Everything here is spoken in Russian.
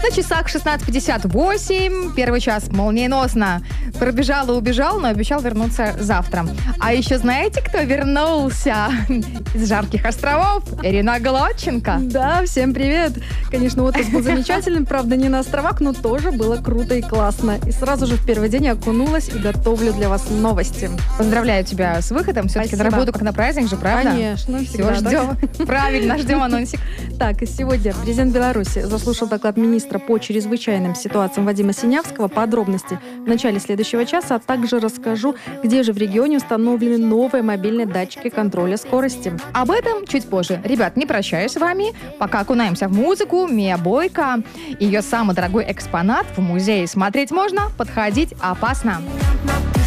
На часах 16:58. Первый час молниеносно пробежал и убежал, но обещал вернуться завтра. А еще знаете, кто вернулся из жарких островов? Ирина Глодченко. Да, всем привет. Конечно, отпуск был замечательным, правда, не на островах, но тоже было круто и классно. И сразу же в первый день окунулась и готовлю для вас новости. Поздравляю тебя с выходом. Все-таки на работу как на праздник же, правда? Конечно, Все ждем. Правильно, ждем анонсик. Так, и сегодня президент Беларуси заслушал доклад министра по чрезвычайным ситуациям Вадима Синявского. Подробности в начале следующего часа, а также расскажу, где же в регионе установлены новые мобильные датчики контроля скорости. Об этом чуть позже. Ребят, не прощаюсь с вами. Пока окунаемся в музыку. Мия Бойко. Ее самый дорогой экспонат в музее смотреть можно, подходить опасно.